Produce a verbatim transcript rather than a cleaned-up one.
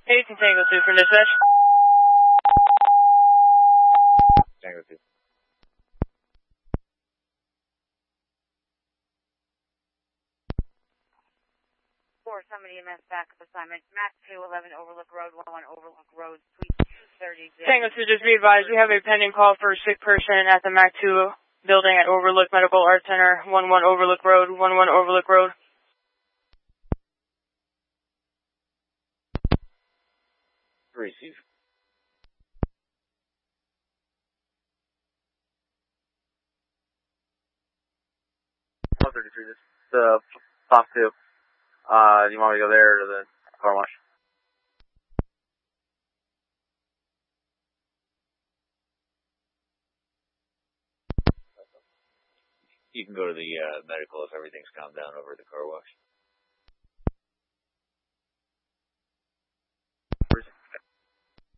eighteen Tango two for dispatch. Tango two. four seventy E M S backup assignment, Mac two eleven Overlook Road, one one Overlook Road, Suite two thirty. Tango two, just be advised, we have a pending call for a sick person at the Mac two building at Overlook Medical Arts Center, one one Overlook Road, one one Overlook Road. Receive. one thirty-three, this is uh, Fox two. Uh, do you want me to go there or to the car wash? You can go to the uh, medical if everything's calmed down over at the car wash.